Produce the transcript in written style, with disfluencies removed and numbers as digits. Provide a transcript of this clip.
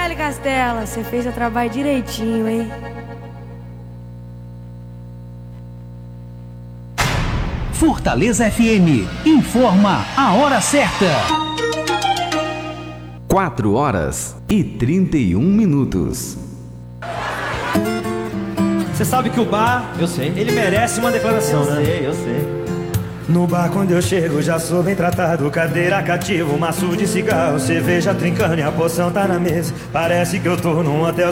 Dale, Castela, você fez seu trabalho direitinho, hein? Fortaleza FM informa a hora certa. 4h31. Você sabe que o bar, Eu sei. ele merece uma declaração, né? Eu sei. No bar quando eu chego já sou bem tratado. Cadeira cativa, maço de cigarro, cerveja trincando e a poção tá na mesa. Parece que eu tô num hotel